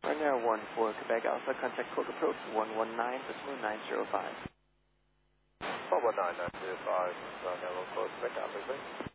Ryanair 14 Quebec Alpha, contact code approach 119.905. 119.905, Ryanair 14 Quebec Alpha, please.